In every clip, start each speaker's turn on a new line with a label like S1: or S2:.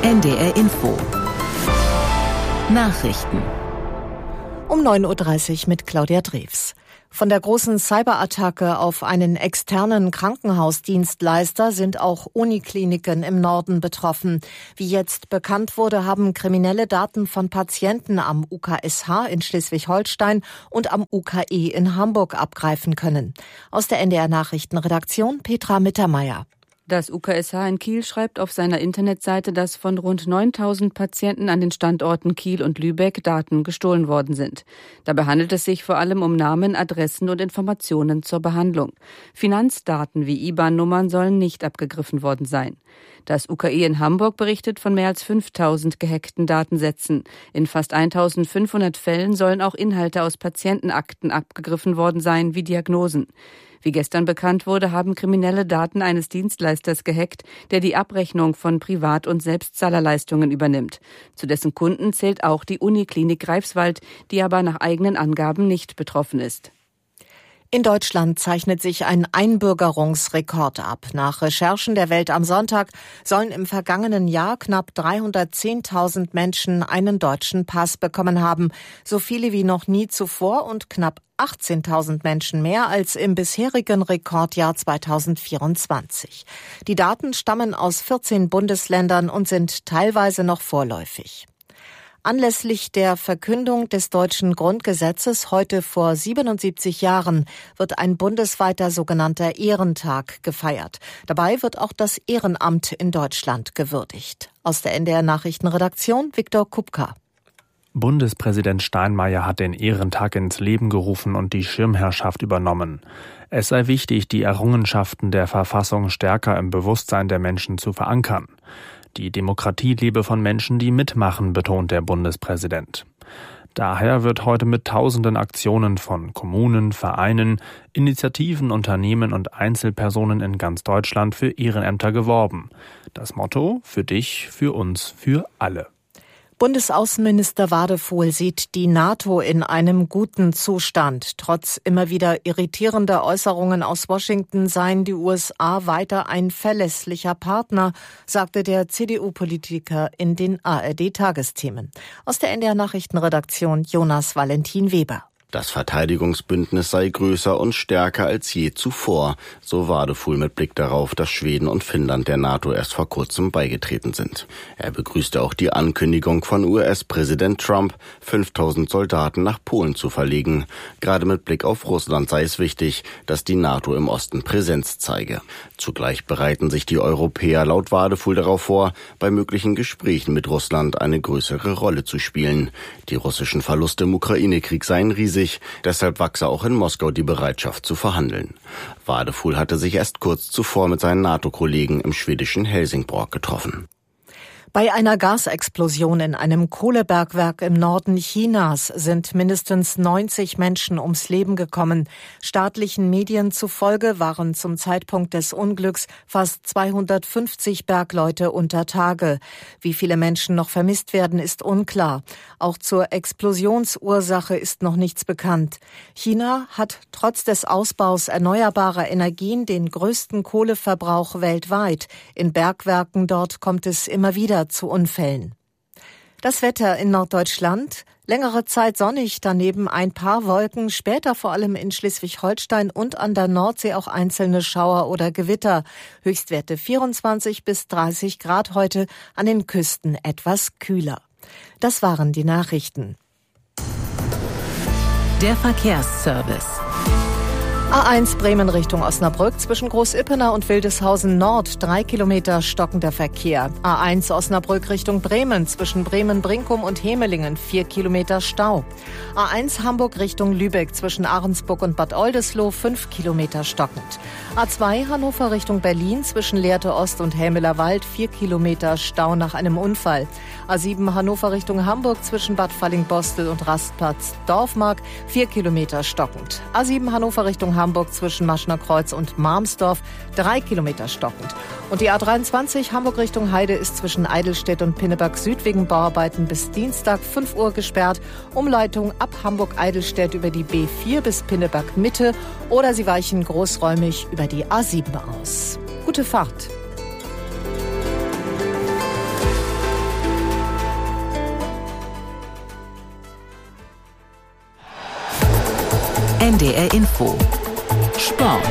S1: NDR Info. Nachrichten.
S2: Um 9.30 Uhr mit Claudia Drews. Von der großen Cyberattacke auf einen externen Krankenhausdienstleister sind auch Unikliniken im Norden betroffen. Wie jetzt bekannt wurde, haben Kriminelle Daten von Patienten am UKSH in Schleswig-Holstein und am UKE in Hamburg abgreifen können. Aus der NDR Nachrichtenredaktion Petra Mittermeier.
S3: Das UKSH in Kiel schreibt auf seiner Internetseite, dass von rund 9.000 Patienten an den Standorten Kiel und Lübeck Daten gestohlen worden sind. Dabei handelt es sich vor allem um Namen, Adressen und Informationen zur Behandlung. Finanzdaten wie IBAN-Nummern sollen nicht abgegriffen worden sein. Das UKE in Hamburg berichtet von mehr als 5.000 gehackten Datensätzen. In fast 1.500 Fällen sollen auch Inhalte aus Patientenakten abgegriffen worden sein, wie Diagnosen. Wie gestern bekannt wurde, haben Kriminelle Daten eines Dienstleisters gehackt, der die Abrechnung von Privat- und Selbstzahlerleistungen übernimmt. Zu dessen Kunden zählt auch die Uniklinik Greifswald, die aber nach eigenen Angaben nicht betroffen ist.
S2: In Deutschland zeichnet sich ein Einbürgerungsrekord ab. Nach Recherchen der Welt am Sonntag sollen im vergangenen Jahr knapp 310.000 Menschen einen deutschen Pass bekommen haben. So viele wie noch nie zuvor und knapp 18.000 Menschen mehr als im bisherigen Rekordjahr 2024. Die Daten stammen aus 14 Bundesländern und sind teilweise noch vorläufig. Anlässlich der Verkündung des deutschen Grundgesetzes heute vor 77 Jahren wird ein bundesweiter sogenannter Ehrentag gefeiert. Dabei wird auch das Ehrenamt in Deutschland gewürdigt. Aus der NDR Nachrichtenredaktion Viktor Kupka.
S4: Bundespräsident Steinmeier hat den Ehrentag ins Leben gerufen und die Schirmherrschaft übernommen. Es sei wichtig, die Errungenschaften der Verfassung stärker im Bewusstsein der Menschen zu verankern. Die Demokratie lebe von Menschen, die mitmachen, betont der Bundespräsident. Daher wird heute mit tausenden Aktionen von Kommunen, Vereinen, Initiativen, Unternehmen und Einzelpersonen in ganz Deutschland für Ehrenämter geworben. Das Motto: für dich, für uns, für alle.
S2: Bundesaußenminister Wadefuhl sieht die NATO in einem guten Zustand. Trotz immer wieder irritierender Äußerungen aus Washington seien die USA weiter ein verlässlicher Partner, sagte der CDU-Politiker in den ARD-Tagesthemen. Aus der NDR Nachrichtenredaktion Jonas Valentin Weber.
S5: Das Verteidigungsbündnis sei größer und stärker als je zuvor, so Wadefuhl mit Blick darauf, dass Schweden und Finnland der NATO erst vor kurzem beigetreten sind. Er begrüßte auch die Ankündigung von US-Präsident Trump, 5.000 Soldaten nach Polen zu verlegen. Gerade mit Blick auf Russland sei es wichtig, dass die NATO im Osten Präsenz zeige. Zugleich bereiten sich die Europäer laut Wadefuhl darauf vor, bei möglichen Gesprächen mit Russland eine größere Rolle zu spielen. Die russischen Verluste im Ukraine-Krieg seien riesig. Deshalb wachse auch in Moskau die Bereitschaft zu verhandeln. Wadefuhl hatte sich erst kurz zuvor mit seinen NATO-Kollegen im schwedischen Helsingborg getroffen.
S2: Bei einer Gasexplosion in einem Kohlebergwerk im Norden Chinas sind mindestens 90 Menschen ums Leben gekommen. Staatlichen Medien zufolge waren zum Zeitpunkt des Unglücks fast 250 Bergleute unter Tage. Wie viele Menschen noch vermisst werden, ist unklar. Auch zur Explosionsursache ist noch nichts bekannt. China hat trotz des Ausbaus erneuerbarer Energien den größten Kohleverbrauch weltweit. In Bergwerken dort kommt es immer wieder zu Unfällen. Das Wetter in Norddeutschland: längere Zeit sonnig, daneben ein paar Wolken, später vor allem in Schleswig-Holstein und an der Nordsee auch einzelne Schauer oder Gewitter. Höchstwerte 24 bis 30 Grad heute, an den Küsten etwas kühler. Das waren die Nachrichten.
S1: Der Verkehrsservice.
S2: A1 Bremen Richtung Osnabrück zwischen Großippenau und Wildeshausen Nord 3 Kilometer stockender Verkehr. A1 Osnabrück Richtung Bremen zwischen Bremen-Brinkum und Hemelingen 4 Kilometer Stau. A1 Hamburg Richtung Lübeck zwischen Ahrensburg und Bad Oldesloe 5 Kilometer stockend. A2 Hannover Richtung Berlin zwischen Lehrte Ost und Helmeler Wald 4 Kilometer Stau nach einem Unfall. A7 Hannover Richtung Hamburg zwischen Bad Fallingbostel und Rastplatz Dorfmark 4 Kilometer stockend. A7 Hannover Richtung Hamburg zwischen Maschner Kreuz und Marmsdorf 3 Kilometer stockend. Und die A23 Hamburg Richtung Heide ist zwischen Eidelstedt und Pinneberg Süd wegen Bauarbeiten bis Dienstag 5 Uhr gesperrt. Umleitung ab Hamburg-Eidelstedt über die B4 bis Pinneberg Mitte oder Sie weichen großräumig über die A7 aus. Gute Fahrt!
S1: NDR Info. Sport.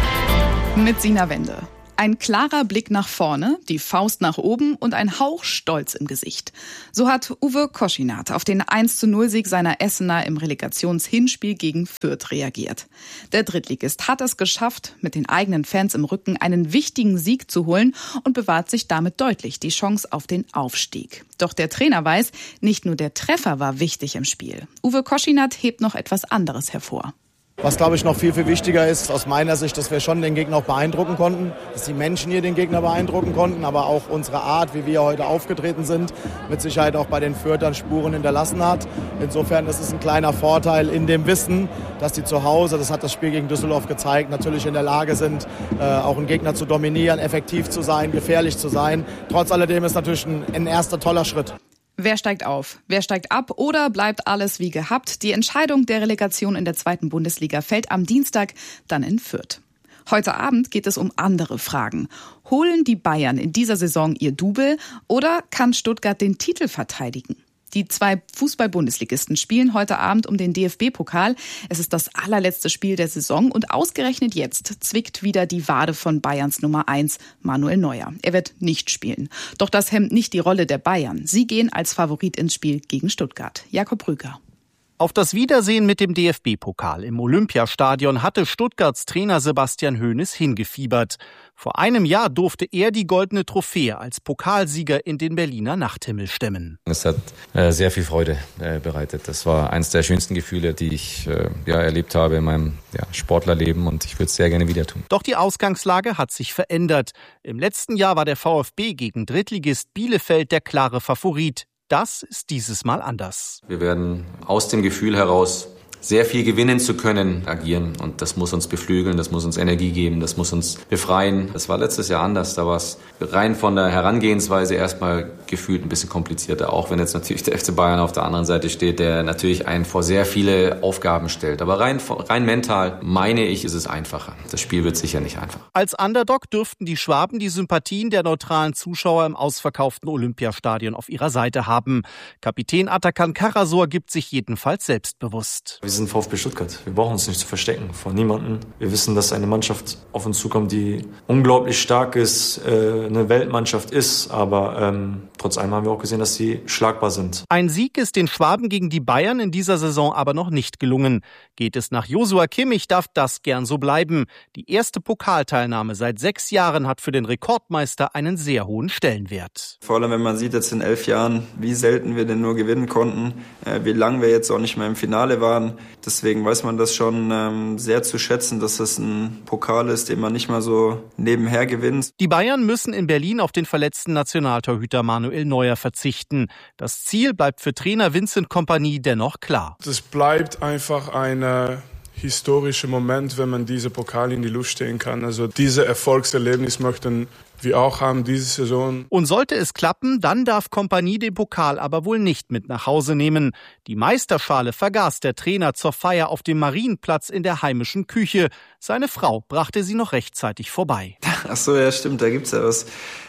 S6: Mit Sina Wende. Ein klarer Blick nach vorne, die Faust nach oben und ein Hauch Stolz im Gesicht. So hat Uwe Koschinat auf den 1:0-Sieg seiner Essener im Relegationshinspiel gegen Fürth reagiert. Der Drittligist hat es geschafft, mit den eigenen Fans im Rücken einen wichtigen Sieg zu holen und bewahrt sich damit deutlich die Chance auf den Aufstieg. Doch der Trainer weiß, nicht nur der Treffer war wichtig im Spiel. Uwe Koschinat hebt noch etwas anderes hervor.
S7: Was, glaube ich, noch viel, viel wichtiger ist, aus meiner Sicht, dass wir schon den Gegner auch beeindrucken konnten, dass die Menschen hier den Gegner beeindrucken konnten, aber auch unsere Art, wie wir heute aufgetreten sind, mit Sicherheit auch bei den Fürthern Spuren hinterlassen hat. Insofern ist es ein kleiner Vorteil in dem Wissen, dass die zu Hause, das hat das Spiel gegen Düsseldorf gezeigt, natürlich in der Lage sind, auch einen Gegner zu dominieren, effektiv zu sein, gefährlich zu sein. Trotz alledem ist natürlich ein erster toller Schritt.
S6: Wer steigt auf? Wer steigt ab? Oder bleibt alles wie gehabt? Die Entscheidung der Relegation in der 2. Bundesliga fällt am Dienstag dann in Fürth. Heute Abend geht es um andere Fragen. Holen die Bayern in dieser Saison ihr Double oder kann Stuttgart den Titel verteidigen? Die 2 Fußball-Bundesligisten spielen heute Abend um den DFB-Pokal. Es ist das allerletzte Spiel der Saison und ausgerechnet jetzt zwickt wieder die Wade von Bayerns Nummer 1, Manuel Neuer. Er wird nicht spielen. Doch das hemmt nicht die Rolle der Bayern. Sie gehen als Favorit ins Spiel gegen Stuttgart. Jakob Rüger.
S8: Auf das Wiedersehen mit dem DFB-Pokal im Olympiastadion hatte Stuttgarts Trainer Sebastian Hoeneß hingefiebert. Vor einem Jahr durfte er die goldene Trophäe als Pokalsieger in den Berliner Nachthimmel stemmen.
S9: Es hat sehr viel Freude bereitet. Das war eines der schönsten Gefühle, die ich erlebt habe in meinem Sportlerleben, und ich würde es sehr gerne wieder tun.
S8: Doch die Ausgangslage hat sich verändert. Im letzten Jahr war der VfB gegen Drittligist Bielefeld der klare Favorit. Das ist dieses Mal anders.
S9: Wir werden aus dem Gefühl heraus, sehr viel gewinnen zu können, agieren. Und das muss uns beflügeln, das muss uns Energie geben, das muss uns befreien. Das war letztes Jahr anders. Da war es rein von der Herangehensweise erstmal gefühlt ein bisschen komplizierter. Auch wenn jetzt natürlich der FC Bayern auf der anderen Seite steht, der natürlich einen vor sehr viele Aufgaben stellt. Aber rein mental, meine ich, ist es einfacher. Das Spiel wird sicher nicht einfach.
S8: Als Underdog dürften die Schwaben die Sympathien der neutralen Zuschauer im ausverkauften Olympiastadion auf ihrer Seite haben. Kapitän Atakan Karasor gibt sich jedenfalls selbstbewusst.
S10: Wir sind VfB Stuttgart. Wir brauchen uns nicht zu verstecken vor niemandem. Wir wissen, dass eine Mannschaft auf uns zukommt, die unglaublich stark ist, eine Weltmannschaft ist. Aber trotz allem haben wir auch gesehen, dass sie schlagbar sind.
S8: Ein Sieg ist den Schwaben gegen die Bayern in dieser Saison aber noch nicht gelungen. Geht es nach Joshua Kimmich, darf das gern so bleiben. Die erste Pokalteilnahme seit 6 Jahren hat für den Rekordmeister einen sehr hohen Stellenwert.
S11: Vor allem, wenn man sieht jetzt in 11 Jahren, wie selten wir denn nur gewinnen konnten, wie lange wir jetzt auch nicht mehr im Finale waren. Deswegen weiß man das schon sehr zu schätzen, dass das ein Pokal ist, den man nicht mal so nebenher gewinnt.
S8: Die Bayern müssen in Berlin auf den verletzten Nationaltorhüter Manuel Neuer verzichten. Das Ziel bleibt für Trainer Vincent Kompany dennoch klar.
S12: Es bleibt einfach ein historischer Moment, wenn man diese Pokal in die Luft stehen kann. Also diese Erfolgserlebnis möchten wir auch haben diese Saison.
S8: Und sollte es klappen, dann darf Kompany den Pokal aber wohl nicht mit nach Hause nehmen. Die Meisterschale vergaß der Trainer zur Feier auf dem Marienplatz in der heimischen Küche. Seine Frau brachte sie noch rechtzeitig vorbei.
S11: Ach so, ja stimmt, da gibt's ja was.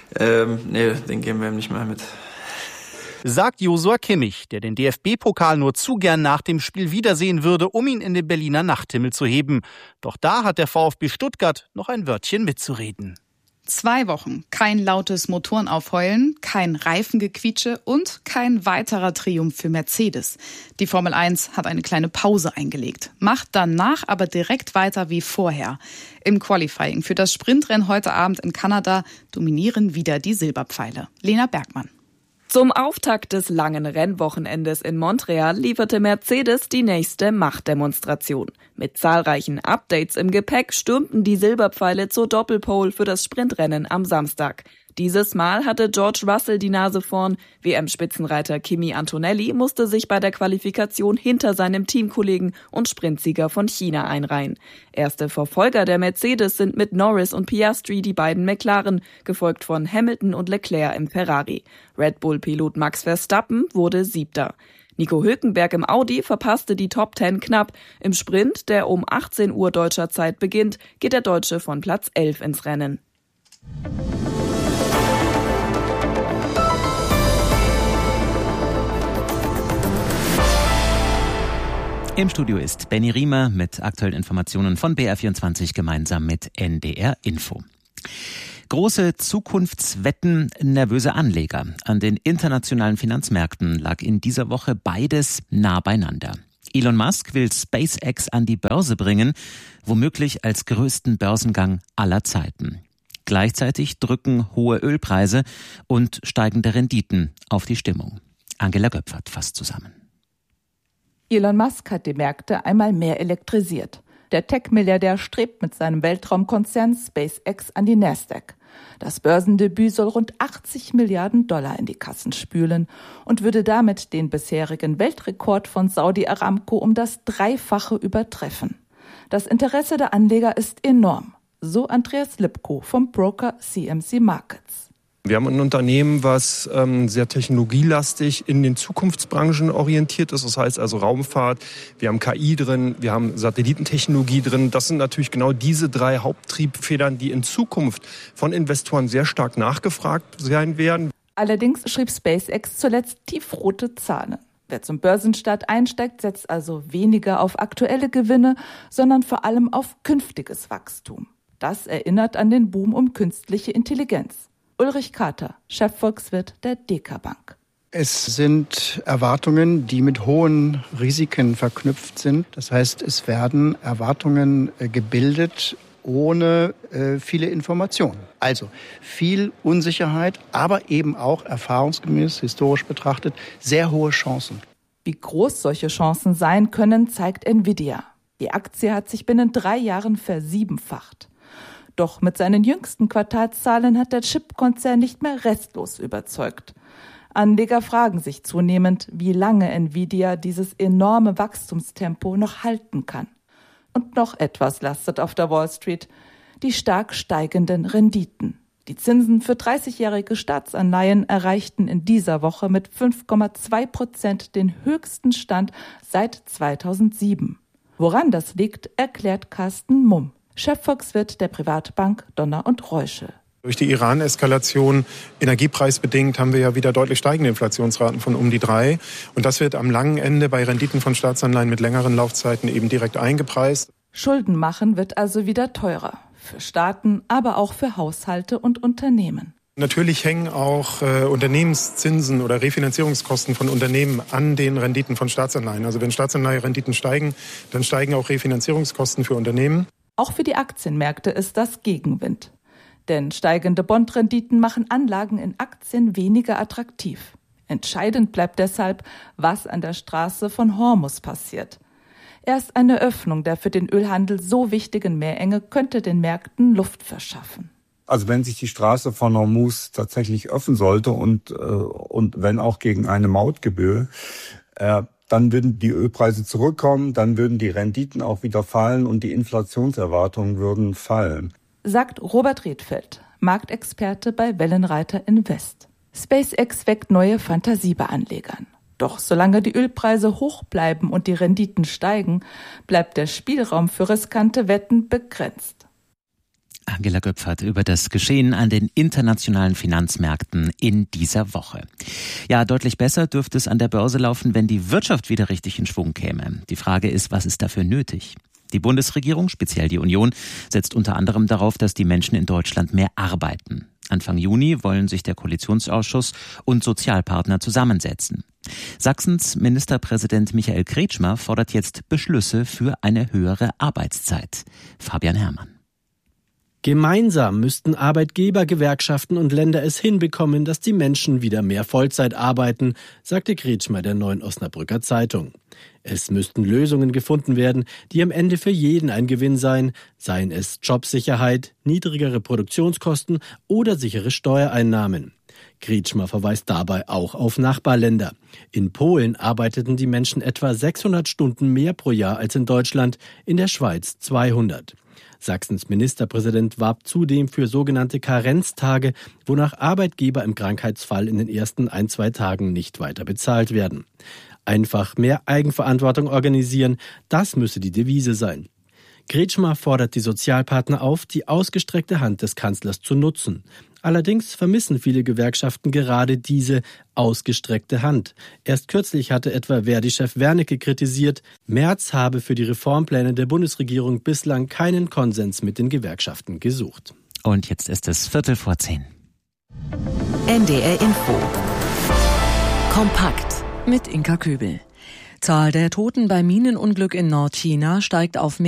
S11: Nee, den geben wir ihm nicht mehr mit.
S8: Sagt Joshua Kimmich, der den DFB-Pokal nur zu gern nach dem Spiel wiedersehen würde, um ihn in den Berliner Nachthimmel zu heben. Doch da hat der VfB Stuttgart noch ein Wörtchen mitzureden.
S6: 2 Wochen, kein lautes Motorenaufheulen, kein Reifengequietsche und kein weiterer Triumph für Mercedes. Die Formel 1 hat eine kleine Pause eingelegt, macht danach aber direkt weiter wie vorher. Im Qualifying für das Sprintrennen heute Abend in Kanada dominieren wieder die Silberpfeile. Lena Bergmann.
S13: Zum Auftakt des langen Rennwochenendes in Montreal lieferte Mercedes die nächste Machtdemonstration. Mit zahlreichen Updates im Gepäck stürmten die Silberpfeile zur Doppelpole für das Sprintrennen am Samstag. Dieses Mal hatte George Russell die Nase vorn. WM-Spitzenreiter Kimi Antonelli musste sich bei der Qualifikation hinter seinem Teamkollegen und Sprintsieger von China einreihen. Erste Verfolger der Mercedes sind mit Norris und Piastri die beiden McLaren, gefolgt von Hamilton und Leclerc im Ferrari. Red Bull-Pilot Max Verstappen wurde 7. Nico Hülkenberg im Audi verpasste die Top 10 knapp. Im Sprint, der um 18 Uhr deutscher Zeit beginnt, geht der Deutsche von Platz 11 ins Rennen.
S14: Im Studio ist Benny Riemer mit aktuellen Informationen von BR24 gemeinsam mit NDR Info. Große Zukunftswetten, nervöse Anleger. An den internationalen Finanzmärkten lag in dieser Woche beides nah beieinander. Elon Musk will SpaceX an die Börse bringen, womöglich als größten Börsengang aller Zeiten. Gleichzeitig drücken hohe Ölpreise und steigende Renditen auf die Stimmung. Angela Göpfert fasst zusammen.
S15: Elon Musk hat die Märkte einmal mehr elektrisiert. Der Tech-Milliardär strebt mit seinem Weltraumkonzern SpaceX an die Nasdaq. Das Börsendebüt soll rund 80 Milliarden Dollar in die Kassen spülen und würde damit den bisherigen Weltrekord von Saudi Aramco um das Dreifache übertreffen. Das Interesse der Anleger ist enorm, so Andreas Lipko vom Broker CMC Markets.
S16: Wir haben ein Unternehmen, was sehr technologielastig in den Zukunftsbranchen orientiert ist. Das heißt also Raumfahrt, wir haben KI drin, wir haben Satellitentechnologie drin. Das sind natürlich genau diese 3 Haupttriebfedern, die in Zukunft von Investoren sehr stark nachgefragt sein werden.
S15: Allerdings schrieb SpaceX zuletzt tiefrote Zahlen. Wer zum Börsenstart einsteigt, setzt also weniger auf aktuelle Gewinne, sondern vor allem auf künftiges Wachstum. Das erinnert an den Boom um künstliche Intelligenz. Ulrich Kater, Chefvolkswirt der DK Bank.
S17: Es sind Erwartungen, die mit hohen Risiken verknüpft sind. Das heißt, es werden Erwartungen gebildet ohne viele Informationen. Also viel Unsicherheit, aber eben auch erfahrungsgemäß, historisch betrachtet, sehr hohe Chancen.
S15: Wie groß solche Chancen sein können, zeigt Nvidia. Die Aktie hat sich binnen 3 Jahren versiebenfacht. Doch mit seinen jüngsten Quartalszahlen hat der Chipkonzern nicht mehr restlos überzeugt. Anleger fragen sich zunehmend, wie lange Nvidia dieses enorme Wachstumstempo noch halten kann. Und noch etwas lastet auf der Wall Street: die stark steigenden Renditen. Die Zinsen für 30-jährige Staatsanleihen erreichten in dieser Woche mit 5,2% den höchsten Stand seit 2007. Woran das liegt, erklärt Carsten Mumm, Chefvolkswirt der Privatbank Donner und Reuschel.
S18: Durch die Iran-Eskalation, energiepreisbedingt, haben wir ja wieder deutlich steigende Inflationsraten von um die 3. Und das wird am langen Ende bei Renditen von Staatsanleihen mit längeren Laufzeiten eben direkt eingepreist.
S15: Schulden machen wird also wieder teurer. Für Staaten, aber auch für Haushalte und Unternehmen.
S18: Natürlich hängen auch Unternehmenszinsen oder Refinanzierungskosten von Unternehmen an den Renditen von Staatsanleihen. Also wenn Staatsanleiherenditen steigen, dann steigen auch Refinanzierungskosten für Unternehmen.
S15: Auch für die Aktienmärkte ist das Gegenwind. Denn steigende Bondrenditen machen Anlagen in Aktien weniger attraktiv. Entscheidend bleibt deshalb, was an der Straße von Hormuz passiert. Erst eine Öffnung der für den Ölhandel so wichtigen Meerenge könnte den Märkten Luft verschaffen.
S19: Also wenn sich die Straße von Hormuz tatsächlich öffnen sollte und wenn auch gegen eine Mautgebühr, dann würden die Ölpreise zurückkommen, dann würden die Renditen auch wieder fallen und die Inflationserwartungen würden fallen.
S15: Sagt Robert Redfeld, Marktexperte bei Wellenreiter Invest. SpaceX weckt neue Fantasie bei Anlegern. Doch solange die Ölpreise hoch bleiben und die Renditen steigen, bleibt der Spielraum für riskante Wetten begrenzt.
S14: Angela Göpfert über das Geschehen an den internationalen Finanzmärkten in dieser Woche. Ja, deutlich besser dürfte es an der Börse laufen, wenn die Wirtschaft wieder richtig in Schwung käme. Die Frage ist, was ist dafür nötig? Die Bundesregierung, speziell die Union, setzt unter anderem darauf, dass die Menschen in Deutschland mehr arbeiten. Anfang Juni wollen sich der Koalitionsausschuss und Sozialpartner zusammensetzen. Sachsens Ministerpräsident Michael Kretschmer fordert jetzt Beschlüsse für eine höhere Arbeitszeit. Fabian Herrmann.
S20: Gemeinsam müssten Arbeitgeber, Gewerkschaften und Länder es hinbekommen, dass die Menschen wieder mehr Vollzeit arbeiten, sagte Kretschmer der Neuen Osnabrücker Zeitung. Es müssten Lösungen gefunden werden, die am Ende für jeden ein Gewinn seien, seien es Jobsicherheit, niedrigere Produktionskosten oder sichere Steuereinnahmen. Kretschmer verweist dabei auch auf Nachbarländer. In Polen arbeiteten die Menschen etwa 600 Stunden mehr pro Jahr als in Deutschland, in der Schweiz 200. Sachsens Ministerpräsident warb zudem für sogenannte Karenztage, wonach Arbeitgeber im Krankheitsfall in den ersten 1-2 Tagen nicht weiter bezahlt werden. Einfach mehr Eigenverantwortung organisieren, das müsse die Devise sein. Kretschmer fordert die Sozialpartner auf, die ausgestreckte Hand des Kanzlers zu nutzen. Allerdings vermissen viele Gewerkschaften gerade diese ausgestreckte Hand. Erst kürzlich hatte etwa Verdi-Chef Wernicke kritisiert, Merz habe für die Reformpläne der Bundesregierung bislang keinen Konsens mit den Gewerkschaften gesucht.
S14: Und jetzt ist es 10:15.
S21: NDR Info. Kompakt mit Inka Köbel. Zahl der Toten beim Minenunglück in Nordchina steigt auf